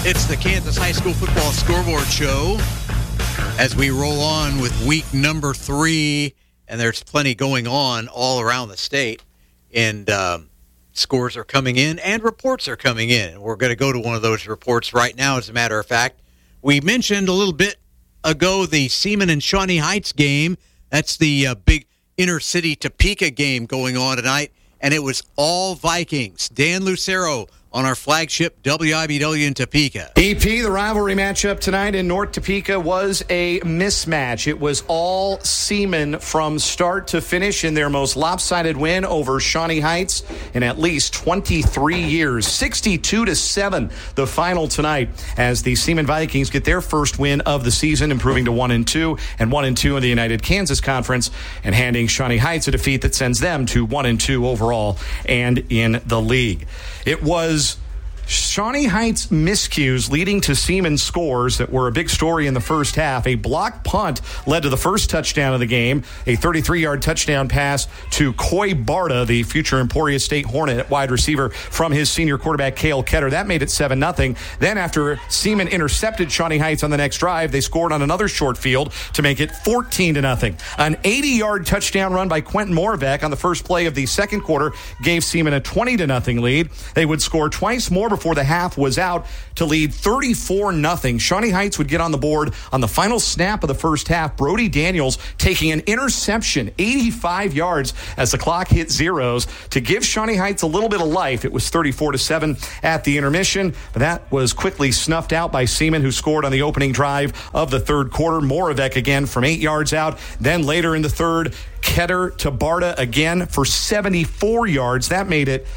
It's the Kansas High School Football Scoreboard Show as we roll on with week number 3, and there's plenty going on all around the state, and scores are coming in and reports are coming in. We're going to go to one of those reports right now, as a matter of fact. We mentioned a little bit ago the Seaman and Shawnee Heights game. That's the big inner-city Topeka game going on tonight, and it was all Vikings. Dan Lucero on our flagship WIBW in Topeka. EP, the rivalry matchup tonight in North Topeka was a mismatch. It was all Seaman from start to finish in their most lopsided win over Shawnee Heights in at least 23 years. 62-7, the final tonight, as the Seaman Vikings get their first win of the season, improving to 1-2 and 1-2 in the United Kansas Conference, and handing Shawnee Heights a defeat that sends them to 1-2 overall and in the league. It was Shawnee Heights miscues leading to Seaman scores that were a big story in the first half. A blocked punt led to the first touchdown of the game, a 33-yard touchdown pass to Coy Barta, the future Emporia State Hornet at wide receiver, from his senior quarterback, Cale Ketter. That made it 7-0. Then after Seaman intercepted Shawnee Heights on the next drive, they scored on another short field to make it 14-0. An 80-yard touchdown run by Quentin Moravec on the first play of the second quarter gave Seaman a 20-0 lead. They would score twice more before the half was out to lead 34-0. Shawnee Heights would get on the board on the final snap of the first half. Brody Daniels taking an interception, 85 yards as the clock hit zeros to give Shawnee Heights a little bit of life. It was 34-7 at the intermission, but that was quickly snuffed out by Seaman, who scored on the opening drive of the third quarter. Moravec again from 8 yards out. Then later in the third, Ketter to Barta again for 74 yards. That made it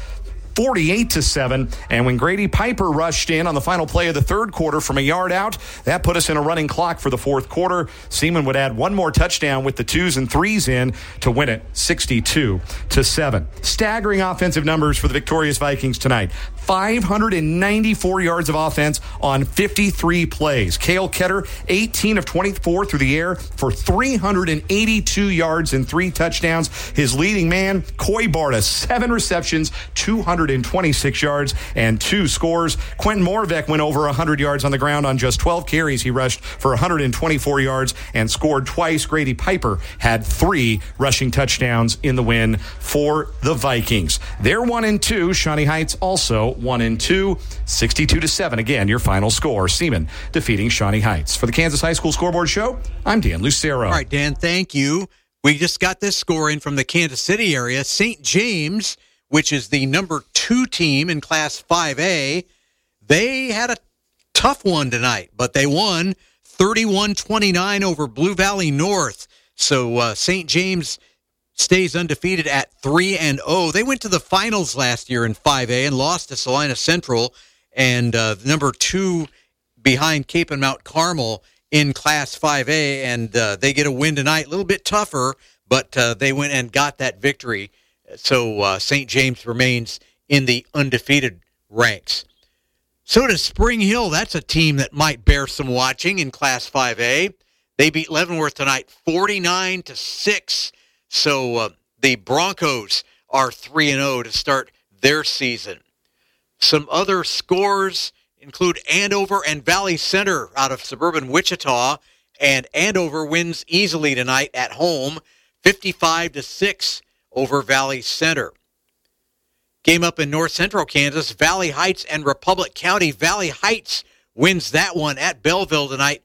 48-7, and when Grady Piper rushed in on the final play of the third quarter from a yard out, that put us in a running clock for the fourth quarter. Seaman would add one more touchdown with the 2s and 3s in to win it 62-7. Staggering offensive numbers for the victorious Vikings tonight. 594 yards of offense on 53 plays. Cale Ketter, 18 of 24 through the air for 382 yards and 3 touchdowns. His leading man, Coy Barta, 7 receptions, 226 yards and 2 scores. Quentin Moravec went over 100 yards on the ground on just 12 carries. He rushed for 124 yards and scored twice. Grady Piper had 3 rushing touchdowns in the win for the Vikings. They're 1-2. Shawnee Heights also 1-2, 62-7. Again, your final score. Seaman defeating Shawnee Heights. For the Kansas High School Scoreboard Show, I'm Dan Lucero. All right, Dan, thank you. We just got this score in from the Kansas City area. St. James, which is the number 2 team in Class 5A, they had a tough one tonight, but they won 31-29 over Blue Valley North. So St. James stays undefeated at 3-0. They went to the finals last year in 5A and lost to Salina Central, and number 2 behind Cape and Mount Carmel in Class 5A, and they get a win tonight. A little bit tougher, but they went and got that victory. So St. James remains in the undefeated ranks. So does Spring Hill. That's a team that might bear some watching in Class 5A. They beat Leavenworth tonight 49-6. So the Broncos are 3-0 to start their season. Some other scores include Andover and Valley Center out of suburban Wichita. And Andover wins easily tonight at home, 55-6 over Valley Center. Game up in north central Kansas, Valley Heights and Republic County. Valley Heights wins that one at Belleville tonight,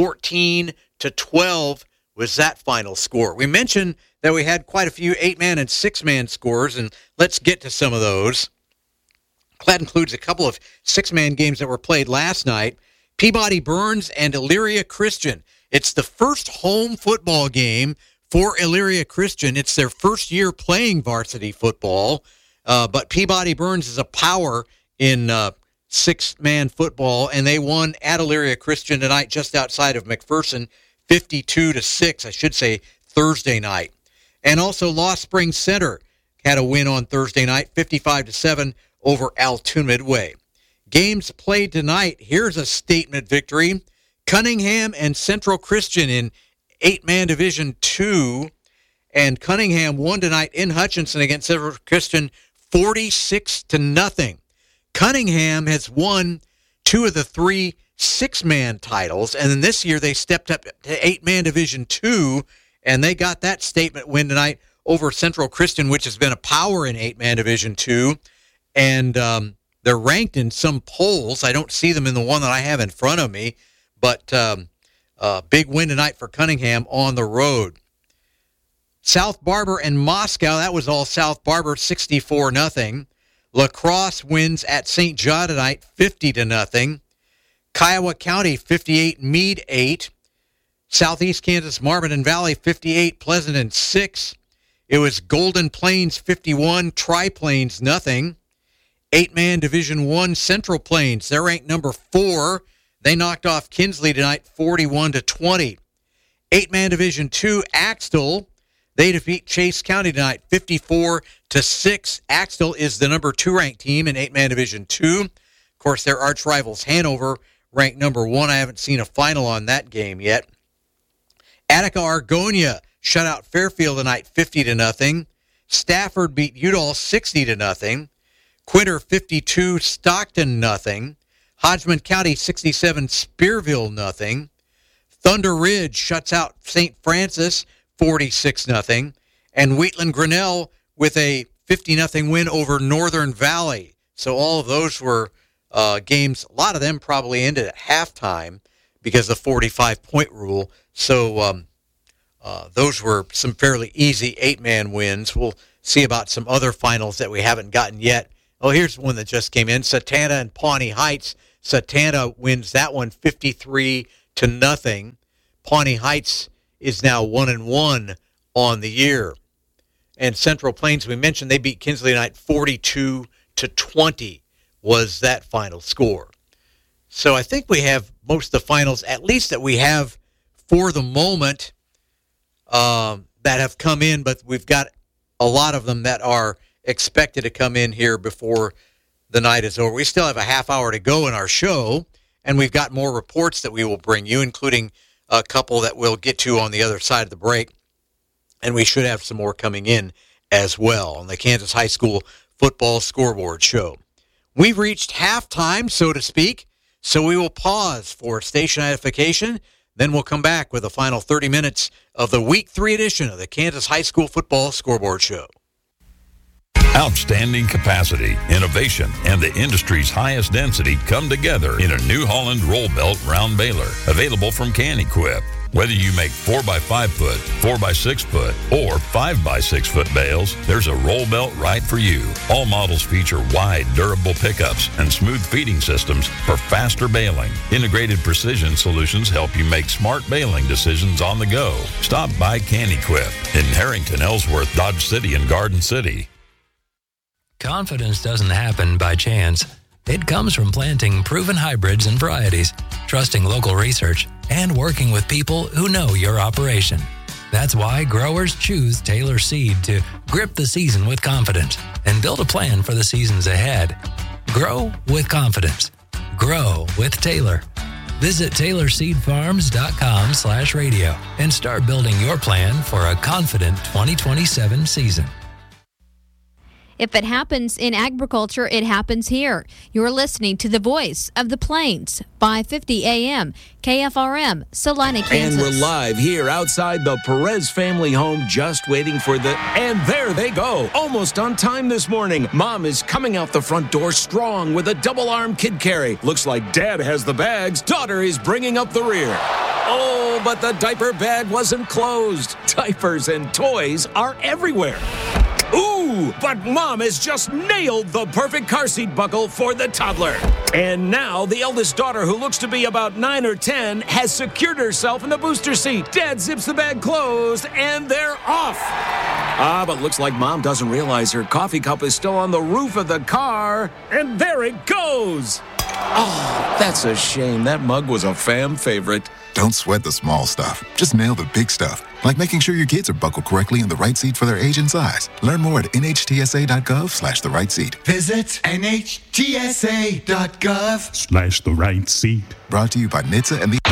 14-12 was that final score. We mentioned that we had quite a few 8-man and 6-man scores, and let's get to some of those. That includes a couple of 6-man games that were played last night. Peabody Burns and Elyria Christian. It's the first home football game for Elyria Christian. It's their first year playing varsity football, but Peabody Burns is a power in 6-man football, and they won at Elyria Christian tonight just outside of McPherson, 52-6, I should say, Thursday night. And also Lost Springs Center had a win on Thursday night, 55-7 over Altoona Midway. Games played tonight. Here's a statement victory. Cunningham and Central Christian in 8-man Division 2. And Cunningham won tonight in Hutchinson against Central Christian 46-0. Cunningham has won 2 of the 3 6-man titles. And then this year they stepped up to 8-man Division II, and they got that statement win tonight over Central Christian, which has been a power in 8-man Division II. And they're ranked in some polls. I don't see them in the one that I have in front of me, but big win tonight for Cunningham on the road. South Barber and Moscow, that was all South Barber, 64-0. La Crosse wins at St. John tonight, 50-0. Kiowa County, 58, Meade 8. Southeast Kansas, Marvin Valley, 58, Pleasanton 6. It was Golden Plains, 51, Tri-Plains 0. 8-man Division I, Central Plains, they're ranked number 4. They knocked off Kinsley tonight, 41-20. 8-man Division II, Axtell, they defeat Chase County tonight, 54-6. Axtell is the number 2 ranked team in 8-man Division II. Of course, their arch rivals, Hanover, ranked number 1. I haven't seen a final on that game yet. Attica Argonia shut out Fairfield tonight, 50-0. Stafford beat Udall 60-0. Quinter 52, Stockton 0. Hodgman County 67, Spearville 0. Thunder Ridge shuts out St. Francis 46-0. And Wheatland Grinnell with a 50-0 win over Northern Valley. So all of those were games, a lot of them probably ended at halftime because of the 45-point rule. So those were some fairly easy 8-man wins. We'll see about some other finals that we haven't gotten yet. Oh, here's one that just came in. Satanta and Pawnee Heights. Satanta wins that one 53-0. Pawnee Heights is now 1-1 on the year. And Central Plains, we mentioned, they beat Kinsley tonight 42-20 was that final score. So I think we have most of the finals, at least that we have for the moment, that have come in, but we've got a lot of them that are expected to come in here before the night is over. We still have a half hour to go in our show, and we've got more reports that we will bring you, including a couple that we'll get to on the other side of the break, and we should have some more coming in as well on the Kansas High School Football Scoreboard Show. We've reached halftime, so to speak, so we will pause for station identification. Then we'll come back with the final 30 minutes of the Week 3 edition of the Kansas High School Football Scoreboard Show. Outstanding capacity, innovation, and the industry's highest density come together in a New Holland roll belt round baler, available from Can-Equip. Whether you make 4x5 foot, 4x6 foot, or 5x6 foot bales, there's a roll belt right for you. All models feature wide, durable pickups and smooth feeding systems for faster baling. Integrated precision solutions help you make smart baling decisions on the go. Stop by Can-Equip in Harrington, Ellsworth, Dodge City, and Garden City. Confidence doesn't happen by chance. It comes from planting proven hybrids and varieties, trusting local research, and working with people who know your operation. That's why growers choose Taylor Seed to grip the season with confidence and build a plan for the seasons ahead. Grow with confidence. Grow with Taylor. Visit TaylorSeedFarms.com/radio and start building your plan for a confident 2027 season. If it happens in agriculture, it happens here. You're listening to the voice of the Plains, 550 AM, KFRM, Salina, Kansas. And we're live here outside the Perez family home, just waiting for and there they go. Almost on time this morning. Mom is coming out the front door strong with a double-arm kid carry. Looks like Dad has the bags. Daughter is bringing up the rear. Oh, but the diaper bag wasn't closed. Diapers and toys are everywhere. Ooh, but Mom has just nailed the perfect car seat buckle for the toddler. And now the eldest daughter, who looks to be about 9 or 10, has secured herself in the booster seat. Dad zips the bag closed, and they're off. But looks like Mom doesn't realize her coffee cup is still on the roof of the car. And there it goes. Oh, that's a shame. That mug was a fam favorite. Don't sweat the small stuff. Just nail the big stuff, like making sure your kids are buckled correctly in the right seat for their age and size. Learn more at nhtsa.gov/the right seat. Visit nhtsa.gov/the right seat. Brought to you by NHTSA and the